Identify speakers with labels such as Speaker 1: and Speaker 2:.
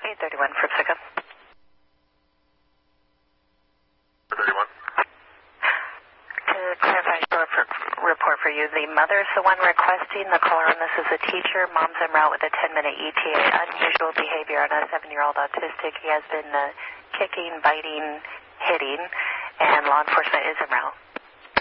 Speaker 1: 831 for pickup.
Speaker 2: 31.
Speaker 1: To clarify, short report for you, the mother's the one requesting the caller, and this is a teacher. Mom's en route with a 10-minute ETA. Unusual behavior on a 7-year-old autistic. He has been kicking, biting, hitting, and law enforcement is en route.